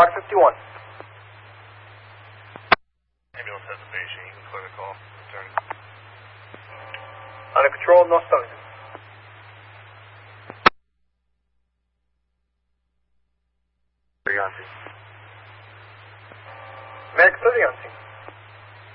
Block 51. Ambulance has a patient. You can clear the call. Return. Under control, North Stonington. Where are you on to? Medic 30 on scene.